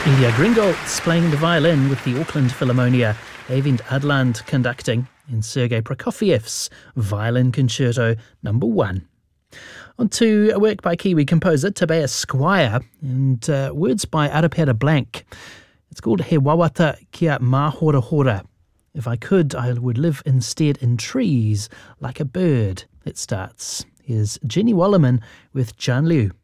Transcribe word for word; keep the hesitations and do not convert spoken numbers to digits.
Ilya Gringolds playing the violin with the Auckland Philharmonia, Eyvind Adland conducting in Sergei Prokofiev's Violin Concerto Number One. On to a work by Kiwi composer Tobias Squire and uh, words by Arapera Blank. It's called He Wawata Kia Mahora Hora. If I could, I would live instead in trees like a bird. It starts. Here's Jenny Wallerman with John Liu.